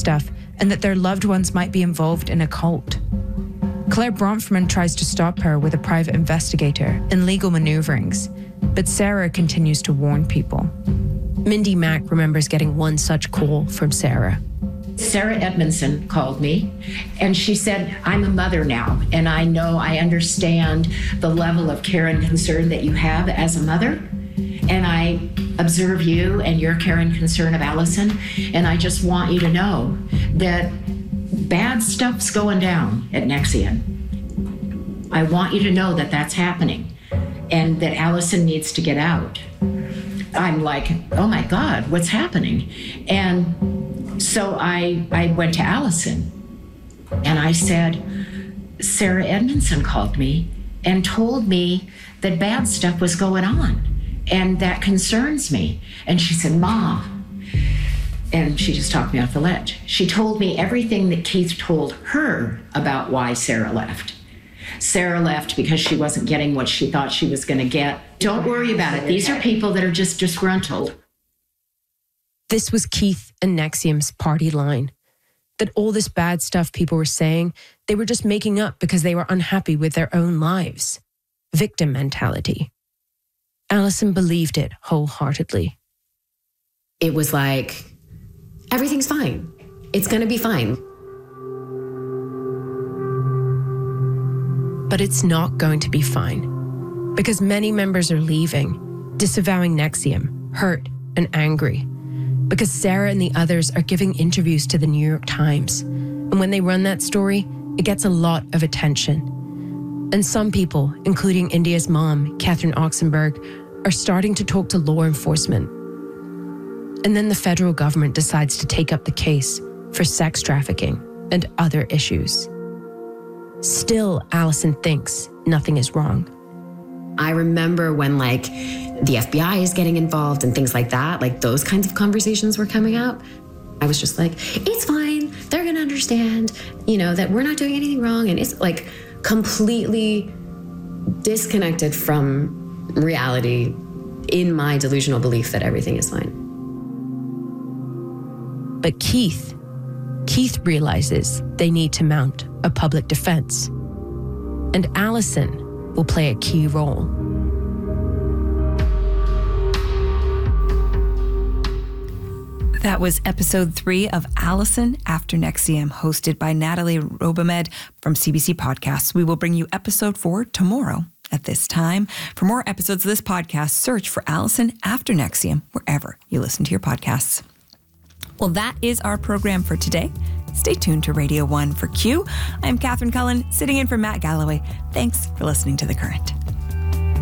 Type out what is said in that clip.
stuff and that their loved ones might be involved in a cult. Claire Bronfman tries to stop her with a private investigator in legal maneuverings, but Sarah continues to warn people. Mindy Mack remembers getting one such call from Sarah. Sarah Edmondson called me, and she said, I'm a mother now, and I understand the level of care and concern that you have as a mother, and I observe you and your care and concern of Allison, and I just want you to know that bad stuff's going down at NXIVM. I want you to know that that's happening and that Allison needs to get out. I'm like, oh my God, what's happening? And so I went to Allison and I said, Sarah Edmondson called me and told me that bad stuff was going on and that concerns me. And she said, Ma, and she just talked me off the ledge. She told me everything that Keith told her about why Sarah left. Sarah left because she wasn't getting what she thought she was going to get. Don't worry about it. These are people that are just disgruntled. This was Keith and NXIVM's party line. That all this bad stuff people were saying, they were just making up because they were unhappy with their own lives. Victim mentality. Allison believed it wholeheartedly. It was like, everything's fine. It's going to be fine. But it's not going to be fine, because many members are leaving, disavowing NXIVM, hurt and angry, because Sarah and the others are giving interviews to the New York Times. And when they run that story, it gets a lot of attention. And some people, including India's mom, Catherine Oxenberg, are starting to talk to law enforcement. And then the federal government decides to take up the case for sex trafficking and other issues. Still, Allison thinks nothing is wrong. I remember when the FBI is getting involved and things like that, those kinds of conversations were coming up. I was just like, it's fine. They're going to understand, that we're not doing anything wrong. And it's completely disconnected from reality in my delusional belief that everything is fine. But Keith realizes they need to mount a public defense. And Allison will play a key role. That was episode 3 of Allison After NXIVM, hosted by Natalie Robomed from CBC Podcasts. We will bring you episode 4 tomorrow at this time. For more episodes of this podcast, search for Allison After NXIVM wherever you listen to your podcasts. Well, that is our program for today. Stay tuned to Radio 1 for Q. I'm Catherine Cullen, sitting in for Matt Galloway. Thanks for listening to The Current.